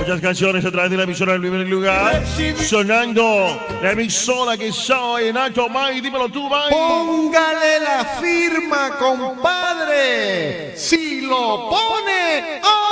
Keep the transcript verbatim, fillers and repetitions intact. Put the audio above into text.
Muchas canciones a través de la emisora del primer lugar. Sonando la emisora que soy en alto, May. Dímelo tú, May. Póngale la firma, compadre. Si lo pone, ¡oh!